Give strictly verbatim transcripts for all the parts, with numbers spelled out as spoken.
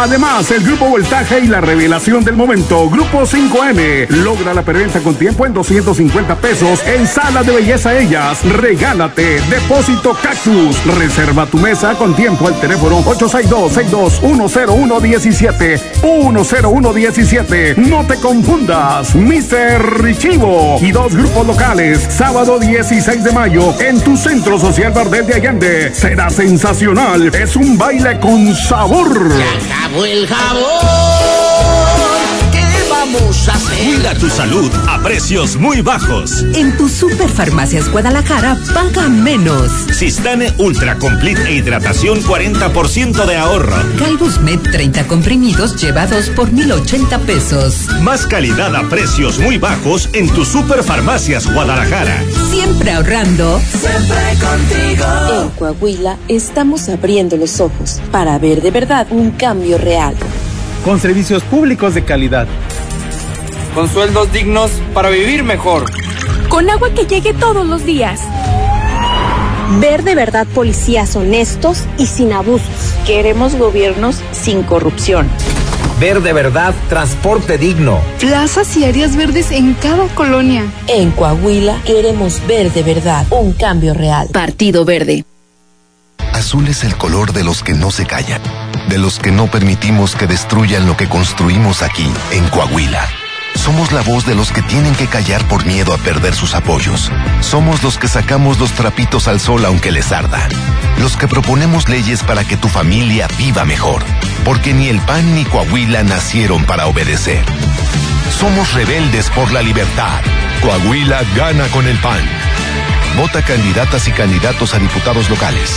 Además, el Grupo Voltaje y la revelación del momento, Grupo cinco eme, logra la preventa con tiempo en doscientos cincuenta pesos en Sala de Belleza Ellas. Regálate Depósito Cactus. Reserva tu mesa con tiempo al teléfono ocho seis dos, seis dos uno cero uno uno siete, uno cero uno uno siete. No te confundas, mister Chivo y dos grupos locales, sábado dieciséis de mayo en tu Centro Social Bardel de Allende. Será sensacional, es un baile con sabor. Ya acabó el jabón, ¿qué vamos a hacer? Cuida tu salud a precios muy bajos. En tu Superfarmacias Guadalajara paga menos. Sistane Ultra Complete e hidratación cuarenta por ciento de ahorro. Calbusmed treinta comprimidos lleva dos por mil ochenta pesos. Más calidad a precios muy bajos en tu Superfarmacias Guadalajara. Siempre ahorrando. Siempre contigo. En Coahuila estamos abriendo los ojos para ver de verdad un cambio real. Con servicios públicos de calidad. Con sueldos dignos para vivir mejor. Con agua que llegue todos los días. Ver de verdad policías honestos y sin abusos. Queremos gobiernos sin corrupción. Ver de verdad transporte digno. Plazas y áreas verdes en cada colonia. En Coahuila queremos ver de verdad un cambio real. Partido Verde. Azul es el color de los que no se callan, de los que no permitimos que destruyan lo que construimos aquí, en Coahuila. Somos la voz de los que tienen que callar por miedo a perder sus apoyos. Somos los que sacamos los trapitos al sol aunque les arda. Los que proponemos leyes para que tu familia viva mejor. Porque ni el P A N ni Coahuila nacieron para obedecer. Somos rebeldes por la libertad. Coahuila gana con el P A N. Vota candidatas y candidatos a diputados locales.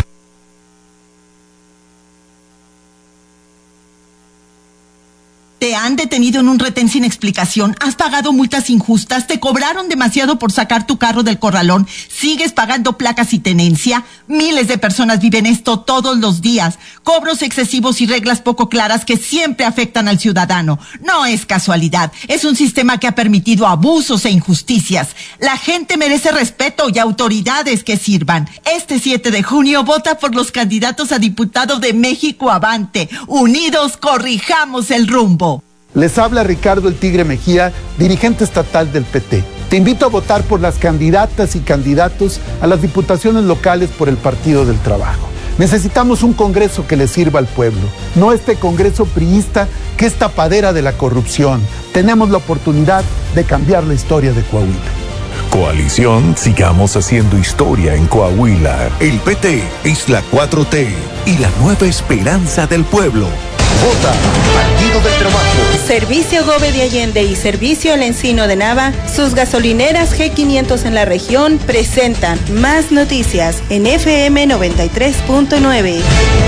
Te han detenido en un retén sin explicación, has pagado multas injustas, te cobraron demasiado por sacar tu carro del corralón, sigues pagando placas y tenencia. Miles de personas viven esto todos los días. Cobros excesivos y reglas poco claras que siempre afectan al ciudadano. No es casualidad, es un sistema que ha permitido abusos e injusticias. La gente merece respeto y autoridades que sirvan. Este siete de junio vota por los candidatos a diputado de México Avante. Unidos corrijamos el rumbo. Les habla Ricardo el Tigre Mejía, dirigente estatal del P T. Te invito a votar por las candidatas y candidatos a las diputaciones locales por el Partido del Trabajo. Necesitamos un Congreso que le sirva al pueblo, no este Congreso priista que es tapadera de la corrupción. Tenemos la oportunidad de cambiar la historia de Coahuila. Coalición Sigamos Haciendo Historia en Coahuila. El P T es la cuatro T y la nueva esperanza del pueblo. Vota Partido del Trabajo. Servicio Gobe de Allende y Servicio El Encino de Nava, sus gasolineras G quinientos en la región presentan más noticias en F M noventa y tres punto nueve.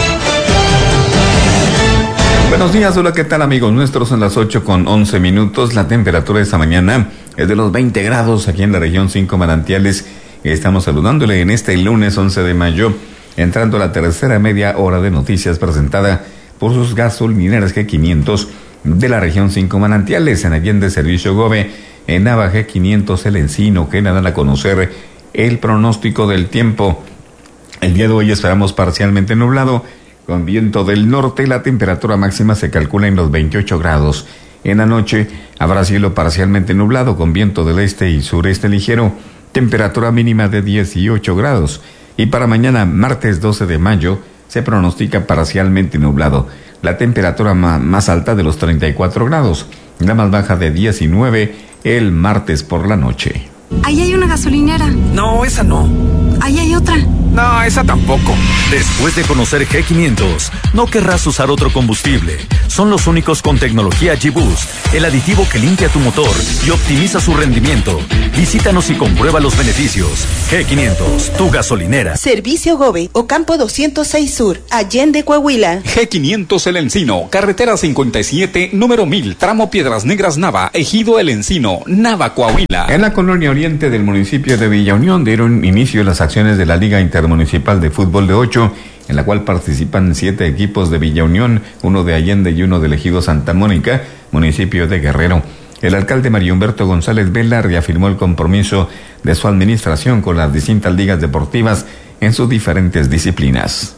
Buenos días, hola, ¿qué tal amigos nuestros? Son las ocho con once minutos, la temperatura de esta mañana es de los veinte grados aquí en la región Cinco Manantiales. Estamos saludándole en este lunes once de mayo, entrando a la tercera media hora de noticias presentada por sus gasolineras G quinientos de la región Cinco Manantiales, en Allende Servicio Gobe, en Nava G quinientos El Encino, que dan a conocer el pronóstico del tiempo. El día de hoy esperamos parcialmente nublado, con viento del norte. La temperatura máxima se calcula en los veintiocho grados. En la noche habrá cielo parcialmente nublado, con viento del este y sureste ligero, temperatura mínima de dieciocho grados. Y para mañana, martes doce de mayo, se pronostica parcialmente nublado. La temperatura ma- más alta de los treinta y cuatro grados, la más baja de diecinueve el martes por la noche. Ahí hay una gasolinera. No, esa no. Ahí hay otra. No, esa tampoco. Después de conocer G quinientos, no querrás usar otro combustible. Son los únicos con tecnología G-Boost, el aditivo que limpia tu motor y optimiza su rendimiento. Visítanos y comprueba los beneficios. G quinientos, tu gasolinera. Servicio Gobe, Ocampo doscientos seis Sur, Allende, Coahuila. G quinientos El Encino, carretera cincuenta y siete, número mil, tramo Piedras Negras Nava, Ejido El Encino, Nava, Coahuila. En la colonia oriente del municipio de Villa Unión dieron inicio las acciones de la Liga Intermunicipal de Fútbol de Ocho, en la cual participan siete equipos de Villa Unión, uno de Allende y uno del Ejido Santa Mónica, municipio de Guerrero. El alcalde Mario Humberto González Vela reafirmó el compromiso de su administración con las distintas ligas deportivas en sus diferentes disciplinas.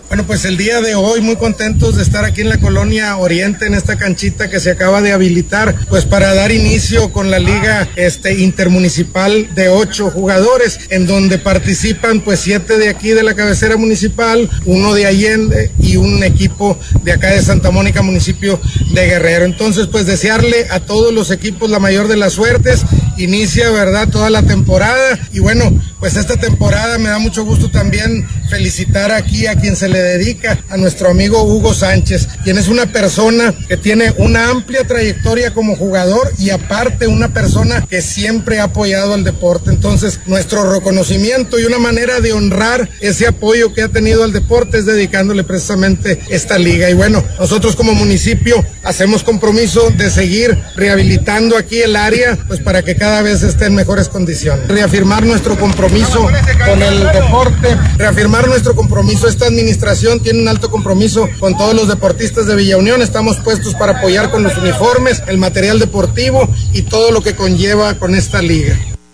Bueno, pues el día de hoy muy contentos de estar aquí en la Colonia Oriente, en esta canchita que se acaba de habilitar, pues para dar inicio con la liga este, intermunicipal de ocho jugadores, en donde participan pues siete de aquí de la cabecera municipal, uno de Allende y un equipo de acá de Santa Mónica, municipio de Guerrero. Entonces, pues desearle a todos los equipos la mayor de las suertes. Inicia, ¿verdad?, toda la temporada y bueno, pues esta temporada me da mucho gusto también felicitar aquí a quien se le dedica, a nuestro amigo Hugo Sánchez, quien es una persona que tiene una amplia trayectoria como jugador y aparte una persona que siempre ha apoyado al deporte. Entonces, nuestro reconocimiento y una manera de honrar ese apoyo que ha tenido al deporte es dedicándole precisamente esta liga. Y bueno, nosotros como municipio hacemos compromiso de seguir rehabilitando aquí el área, pues para que cada vez esté en mejores condiciones. Reafirmar nuestro compromiso con el deporte, reafirmar nuestro compromiso. Esta administración tiene un alto compromiso con todos los deportistas de Villa Unión. Estamos puestos para apoyar con los uniformes, el material deportivo y todo lo que conlleva con esta liga.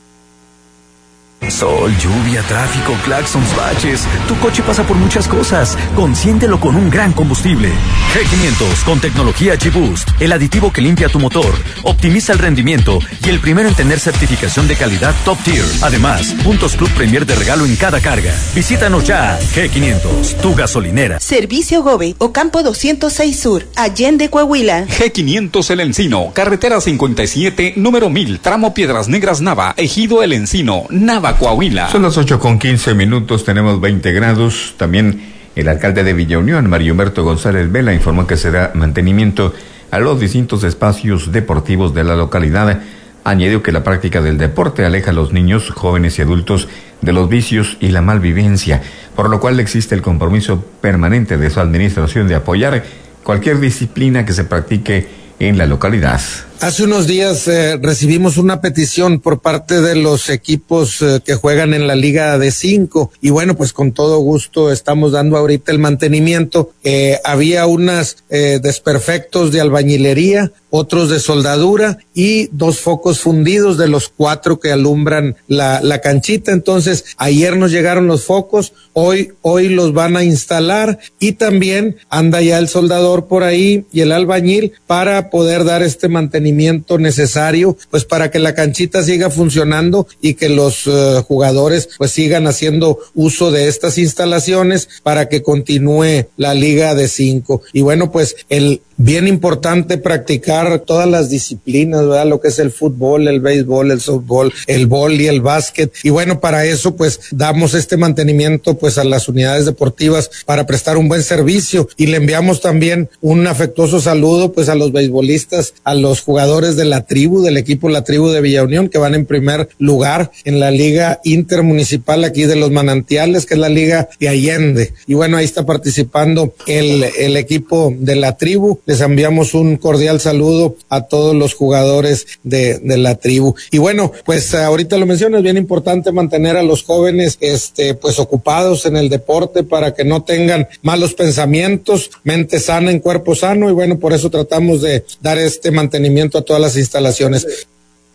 Sol, lluvia, tráfico, claxons, baches. Tu coche pasa por muchas cosas. Consiéntelo con un gran combustible. G quinientos con tecnología G-Boost, el aditivo que limpia tu motor, optimiza el rendimiento y el primero en tener certificación de calidad Top Tier. Además, puntos Club Premier de regalo en cada carga. Visítanos ya. G quinientos, tu gasolinera. Servicio Gobe, Ocampo doscientos seis Sur, Allende, Coahuila. G quinientos El Encino, carretera cincuenta y siete, número mil, tramo Piedras Negras Nava, Ejido El Encino, Nava, Coahuila. Son las ocho con quince minutos, tenemos veinte grados. También el alcalde de Villa Unión, Mario Humberto González Vela, informó que será mantenimiento a los distintos espacios deportivos de la localidad. Añadió que la práctica del deporte aleja a los niños, jóvenes y adultos de los vicios y la malvivencia, por lo cual existe el compromiso permanente de su administración de apoyar cualquier disciplina que se practique en la localidad. Hace unos días eh, recibimos una petición por parte de los equipos eh, que juegan en la Liga de Cinco y bueno, pues con todo gusto estamos dando ahorita el mantenimiento. Eh, había unos eh, desperfectos de albañilería, otros de soldadura y dos focos fundidos de los cuatro que alumbran la, la canchita. Entonces, ayer nos llegaron los focos, hoy, hoy los van a instalar y también anda ya el soldador por ahí y el albañil para poder dar este mantenimiento necesario, pues para que la canchita siga funcionando y que los uh, jugadores pues sigan haciendo uso de estas instalaciones para que continúe la Liga de Cinco. Y bueno, pues el bien importante practicar todas las disciplinas, ¿verdad? Lo que es el fútbol, el béisbol, el softball, el vóley, el básquet. Y bueno, para eso pues damos este mantenimiento pues a las unidades deportivas para prestar un buen servicio y le enviamos también un afectuoso saludo pues a los beisbolistas, a los jugadores de la tribu, del equipo La Tribu de Villa Unión, que van en primer lugar en la Liga Intermunicipal aquí de los Manantiales, que es la Liga de Allende. Y bueno, ahí está participando el, el equipo de La Tribu. Les enviamos un cordial saludo a todos los jugadores de, de La Tribu. Y bueno, pues ahorita lo menciono, es bien importante mantener a los jóvenes este, pues ocupados en el deporte para que no tengan malos pensamientos, mente sana en cuerpo sano, y bueno, por eso tratamos de dar este mantenimiento a todas las instalaciones.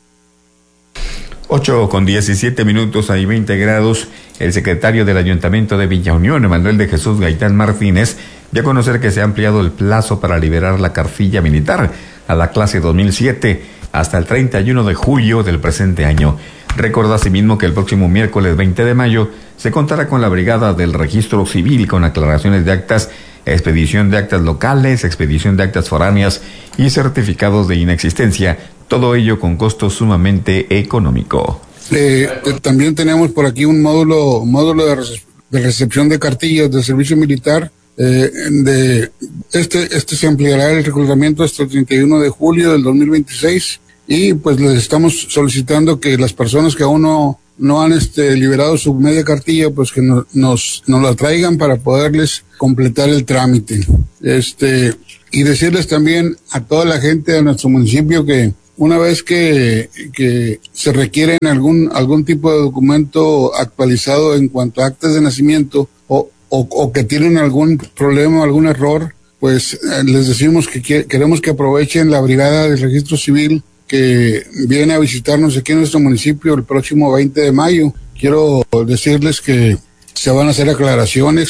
ocho con diecisiete minutos, hay veinte grados. El secretario del Ayuntamiento de Villa Unión, Emanuel de Jesús Gaitán Martínez, dio a conocer que se ha ampliado el plazo para liberar la cartilla militar a la clase dos mil siete hasta el treinta y uno de julio del presente año. Recordó asimismo que el próximo miércoles veinte de mayo se contará con la brigada del registro civil con aclaraciones de actas, expedición de actas locales, expedición de actas foráneas y certificados de inexistencia, todo ello con costo sumamente económico. Eh, también tenemos por aquí un módulo módulo de, rece- de recepción de cartillas de servicio militar. Eh, de este este se ampliará el reclutamiento hasta el treinta y uno de julio del dos mil veintiséis y pues les estamos solicitando que las personas que aún no no han este liberado su media cartilla, pues que no, nos nos la traigan para poderles completar el trámite. Este y decirles también a toda la gente de nuestro municipio que una vez que, que se requieren algún algún tipo de documento actualizado en cuanto a actas de nacimiento o, o, o que tienen algún problema, algún error, pues eh, les decimos que que queremos que aprovechen la brigada del registro civil que viene a visitarnos aquí en nuestro municipio el próximo veinte de mayo. Quiero decirles que se van a hacer aclaraciones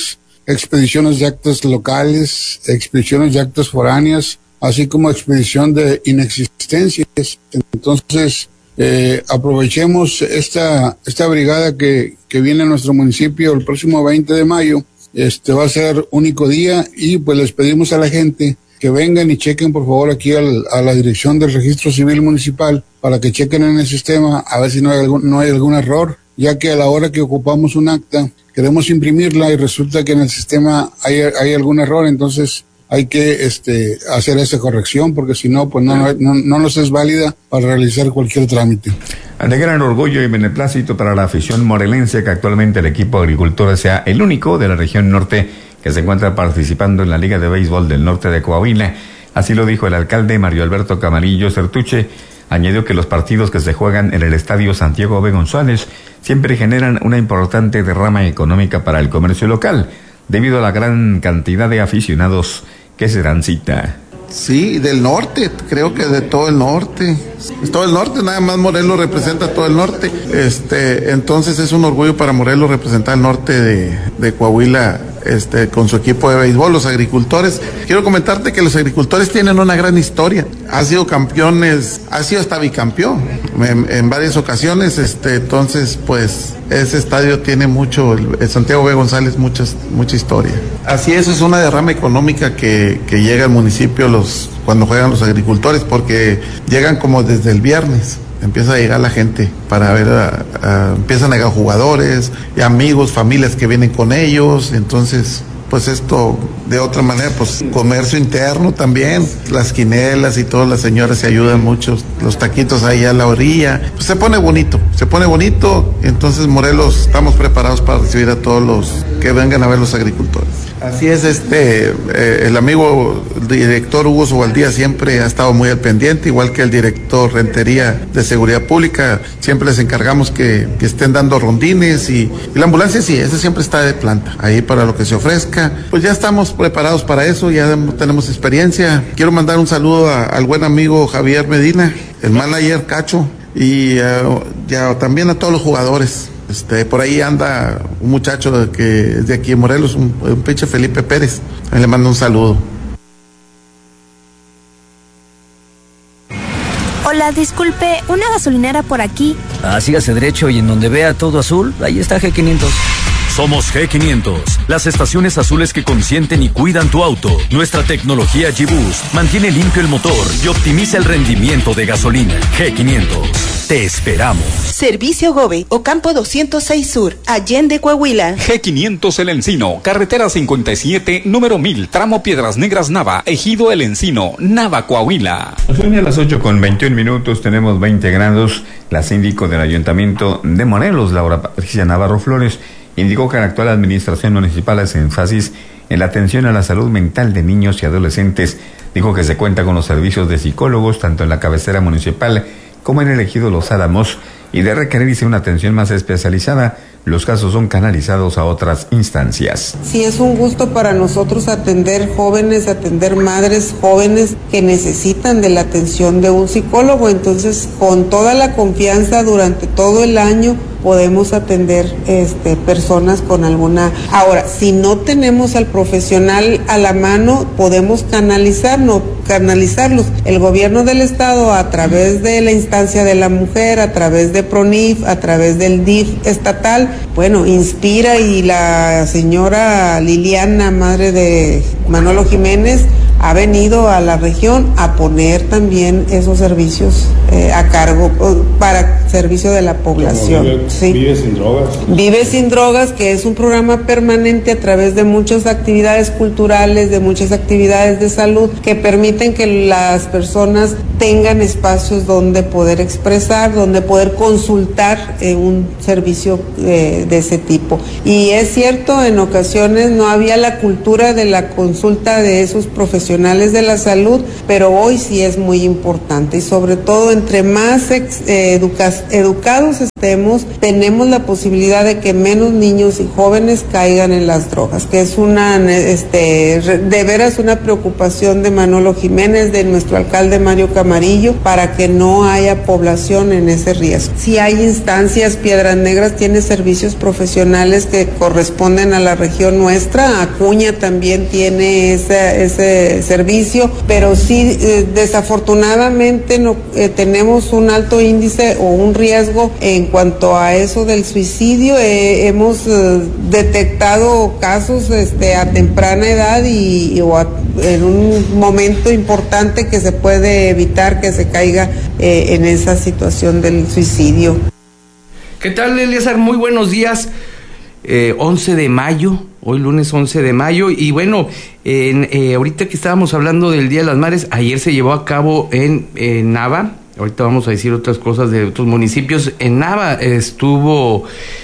expediciones de actas locales, expediciones de actas foráneas, así como expedición de inexistencias. Entonces, eh, aprovechemos esta, esta brigada que, que viene a nuestro municipio el próximo veinte de mayo. Este va a ser único día y pues les pedimos a la gente que vengan y chequen por favor aquí al, a la dirección del Registro Civil Municipal para que chequen en el sistema a ver si no hay algún, no hay algún error, ya que a la hora que ocupamos un acta queremos imprimirla y resulta que en el sistema hay, hay algún error, entonces hay que este hacer esa corrección porque si no pues no, no, no nos es válida para realizar cualquier trámite. De gran orgullo y beneplácito para la afición morelense que actualmente el equipo agricultor sea el único de la región norte que se encuentra participando en la Liga de Béisbol del Norte de Coahuila. Así lo dijo el alcalde Mario Alberto Camarillo Certuche. Añadió que los partidos que se juegan en el Estadio Santiago B. González siempre generan una importante derrama económica para el comercio local, debido a la gran cantidad de aficionados que se dan cita. Sí, del norte, creo que de todo el norte. Todo el norte, nada más Morelos representa todo el norte. Este, entonces es un orgullo para Morelos representar el norte de, de Coahuila, este, con su equipo de béisbol, los agricultores. Quiero comentarte que los agricultores tienen una gran historia. Ha sido campeones, ha sido hasta bicampeón en, en varias ocasiones. Este, entonces, pues, ese estadio tiene mucho, el, el Santiago B. González, muchas, mucha historia. Así es, es una derrama económica que, que llega al municipio los, cuando juegan los agricultores, porque llegan como desde el viernes. Empieza a llegar la gente para ver, a, a, empiezan a llegar jugadores, y amigos, familias que vienen con ellos, entonces pues esto de otra manera, pues comercio interno también, las quinelas y todas las señoras se ayudan mucho, los taquitos ahí a la orilla, pues se pone bonito, se pone bonito, entonces Morelos estamos preparados para recibir a todos los que vengan a ver los agricultores. Así es, este, eh, el amigo el director Hugo Sobaldía siempre ha estado muy al pendiente, igual que el director Rentería de Seguridad Pública, siempre les encargamos que, que estén dando rondines y, y la ambulancia sí, esa siempre está de planta, ahí para lo que se ofrezca, pues ya estamos preparados para eso, ya tenemos experiencia. Quiero mandar un saludo a, al buen amigo Javier Medina, el manager Cacho, y uh, ya también a todos los jugadores. Este, por ahí anda un muchacho que es de aquí en Morelos, un, un pinche Felipe Pérez. Le mando un saludo. Hola, disculpe, ¿una gasolinera por aquí? Ah, sígase derecho y en donde vea todo azul, ahí está G quinientos. Somos G quinientos, las estaciones azules que consienten y cuidan tu auto. Nuestra tecnología G-Boost mantiene limpio el motor y optimiza el rendimiento de gasolina. G quinientos, te esperamos. Servicio Gobe, Ocampo doscientos seis Sur, Allende, Coahuila. G quinientos El Encino, carretera cincuenta y siete, número mil, tramo Piedras Negras Nava, Ejido El Encino, Nava, Coahuila. Son a las ocho con veintiún minutos, tenemos veinte grados. La síndico del Ayuntamiento de Morelos, Laura Patricia Navarro Flores, indicó que la actual administración municipal hace énfasis en la atención a la salud mental de niños y adolescentes. Dijo que se cuenta con los servicios de psicólogos tanto en la cabecera municipal como en el ejido Los Álamos, y de requerirse una atención más especializada, los casos son canalizados a otras instancias. Sí, es un gusto para nosotros atender jóvenes, atender madres jóvenes que necesitan de la atención de un psicólogo, entonces con toda la confianza durante todo el año podemos atender este, personas con alguna... Ahora, si no tenemos al profesional a la mano, podemos canalizarnos, canalizarlos. El gobierno del estado, a través de la instancia de la mujer, a través de PRONIF, a través del D I F estatal, bueno, inspira, y la señora Liliana, madre de Manolo Jiménez, ha venido a la región a poner también esos servicios eh, a cargo para servicio de la población. Vive, sí. Vive sin drogas. Vive sin drogas, que es un programa permanente a través de muchas actividades culturales, de muchas actividades de salud, que permiten que las personas tengan espacios donde poder expresar, donde poder consultar eh, un servicio eh, de ese tipo. Y es cierto, en ocasiones no había la cultura de la consulta de esos profesionales de la salud, pero hoy sí es muy importante, y sobre todo entre más ex, eh, educa, educados estemos, tenemos la posibilidad de que menos niños y jóvenes caigan en las drogas, que es una, este, de veras una preocupación de Manolo Jiménez, de nuestro alcalde Mario Camarillo, para que no haya población en ese riesgo. Si hay instancias, Piedras Negras tiene servicios profesionales regionales que corresponden a la región nuestra. Acuña también tiene ese, ese servicio, pero sí, eh, desafortunadamente no eh, tenemos un alto índice o un riesgo en cuanto a eso del suicidio. Eh, hemos eh, detectado casos este, a temprana edad y, y o a, en un momento importante que se puede evitar que se caiga eh, en esa situación del suicidio. ¿Qué tal, Eliezer? Muy buenos días. Eh, once de mayo, hoy lunes once de mayo, y bueno, en, eh, ahorita que estábamos hablando del Día de las Madres, ayer se llevó a cabo en, en Nava, ahorita vamos a decir otras cosas de otros municipios. En Nava estuvo...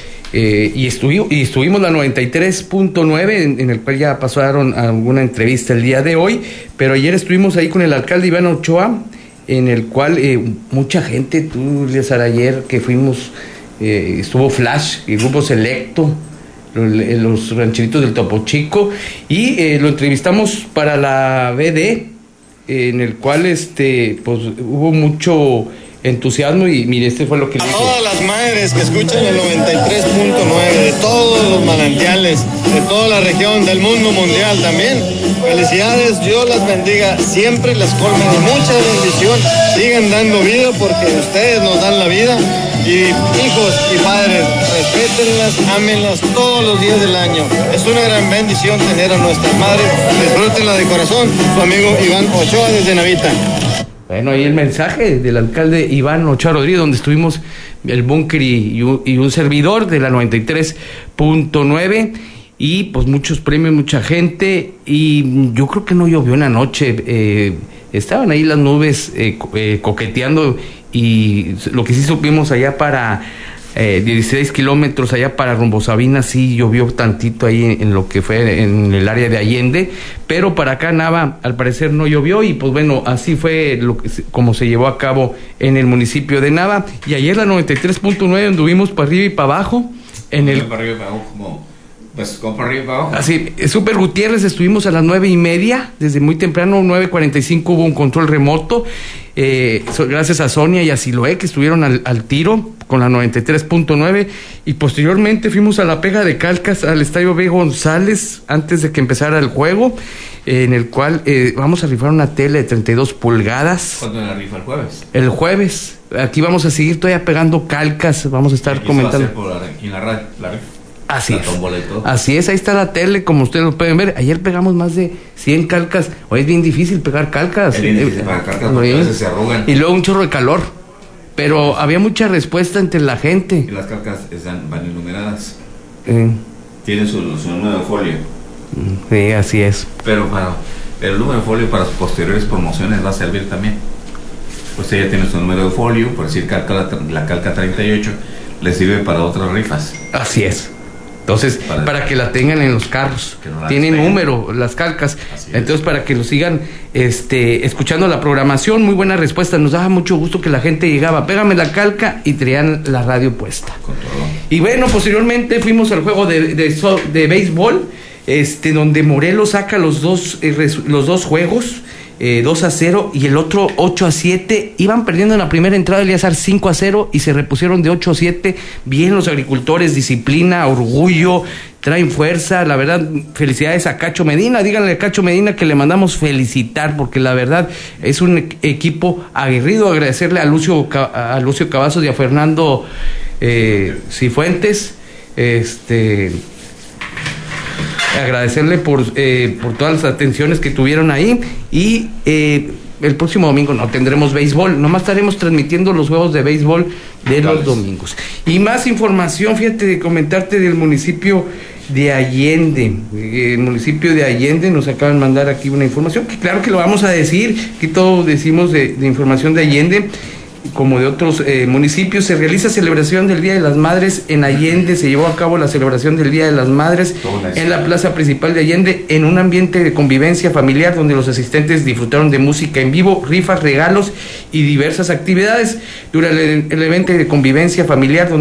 Eh, y, estuvi, y estuvimos la noventa y tres punto nueve, en, en el cual ya pasaron alguna entrevista el día de hoy, pero ayer estuvimos ahí con el alcalde Iván Ochoa, en el cual eh, mucha gente, tú, Eliezer, ayer que fuimos, eh, estuvo Flash, el grupo Selecto, los, los rancheritos del Topo Chico, y eh, lo entrevistamos para la B D, en el cual este pues hubo mucho entusiasmo y mire, este fue lo que a dijo. Todas las madres que escuchan el noventa y tres punto nueve de todos los manantiales, de toda la región, del mundo mundial también, felicidades, Dios las bendiga, siempre les colme de mucha bendición, sigan dando vida porque ustedes nos dan la vida, y hijos y padres, respétenlas, ámenlas todos los días del año, es una gran bendición tener a nuestras madres, disfrútenla de corazón, su amigo Iván Ochoa desde Navita. Bueno, ahí el mensaje del alcalde Iván Ochoa Rodríguez, donde estuvimos el búnker y, y, un, y un servidor de la noventa y tres punto nueve, y pues muchos premios, mucha gente, y yo creo que no llovió en la noche, eh, estaban ahí las nubes eh, eh, coqueteando, y lo que sí supimos allá para eh, dieciséis kilómetros, allá para rumbo Sabina, sí llovió tantito ahí en, en lo que fue en el área de Allende, pero para acá Nava al parecer no llovió, y pues bueno, así fue lo que, como se llevó a cabo en el municipio de Nava. Y ayer la noventa y tres punto nueve anduvimos para arriba y para abajo en el... Para arriba y para abajo, como... Pues como para arriba y para abajo. Así, Super Gutiérrez estuvimos a las nueve y media, desde muy temprano, nueve cuarenta y cinco hubo un control remoto, eh, so, gracias a Sonia y a Siloé que estuvieron al, al tiro con la noventa y tres punto nueve, y posteriormente fuimos a la pega de Calcas al Estadio B. González antes de que empezara el juego, eh, en el cual eh, vamos a rifar una tele de treinta y dos pulgadas. ¿Cuándo la rifa? ¿El jueves? El jueves. Aquí vamos a seguir todavía pegando calcas, vamos a estar comentando. Por aquí en la radio, la rifa. Así es, así es, ahí está la tele, como ustedes lo pueden ver. Ayer pegamos más de cien calcas. Hoy es bien difícil pegar calcas. Es bien difícil pegar calcas porque a veces se arrugan. Y luego un chorro de calor. Pero había mucha respuesta entre la gente. Y las calcas están, van enumeradas. Eh. Tienen su, su número de folio. Sí, así es. Pero, para, pero el número de folio para sus posteriores promociones va a servir también. Usted ya tiene su número de folio, por decir calca, la, la calca treinta y ocho, le sirve para otras rifas. Así es. Entonces, para, para que la tengan en los carros, no tienen despeguen. Número las calcas, entonces para que lo sigan este, escuchando la programación. Muy buena respuesta, nos daba mucho gusto que la gente llegaba, pégame la calca y traían la radio puesta. Y bueno, posteriormente fuimos al juego de, de, de, de béisbol, este, donde Morelos saca los dos, eh, los dos juegos, Eh, dos a cero, y el otro ocho a siete. Iban perdiendo en la primera entrada, Eliezer, cinco a cero, y se repusieron de ocho a siete. Bien los agricultores, disciplina, orgullo, traen fuerza. La verdad, felicidades a Cacho Medina. Díganle a Cacho Medina que le mandamos felicitar, porque la verdad es un equipo aguerrido. Agradecerle a Lucio, a Lucio Cavazos y a Fernando eh, Cifuentes. Este... agradecerle por eh, por todas las atenciones que tuvieron ahí, y eh, el próximo domingo no tendremos béisbol, nomás estaremos transmitiendo los juegos de béisbol de los domingos. Y más información, fíjate, de comentarte del municipio de Allende. El municipio de Allende nos acaban de mandar aquí una información, que claro que lo vamos a decir, que todo decimos de, de información de Allende, como de otros eh, municipios. Se realiza celebración del Día de las Madres en Allende. Se llevó a cabo la celebración del Día de las Madres en la plaza principal de Allende, en un ambiente de convivencia familiar, donde los asistentes disfrutaron de música en vivo, rifas, regalos y diversas actividades. Durante el, el evento de convivencia familiar, donde